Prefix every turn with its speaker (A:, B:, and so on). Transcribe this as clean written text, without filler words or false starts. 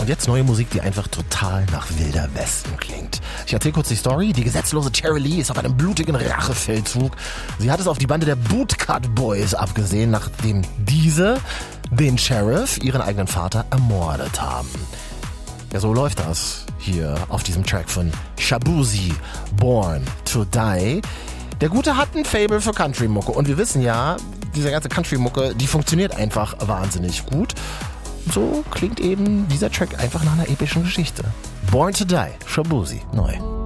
A: jetzt neue Musik, die einfach total nach Wilder Westen klingt. Ich erzähle kurz die Story. Die gesetzlose Cherry Lee ist auf einem blutigen Rachefeldzug. Sie hat es auf die Bande der Bootcut Boys abgesehen, nachdem diese den Sheriff, ihren eigenen Vater, ermordet haben. Ja, so läuft das hier auf diesem Track von Shaboozey, Born to Die. Der Gute hat ein Faible für Country-Mucke und wir wissen ja, diese ganze Country-Mucke, die funktioniert einfach wahnsinnig gut. So klingt eben dieser Track einfach nach einer epischen Geschichte. Born to Die, Shaboozey, neu.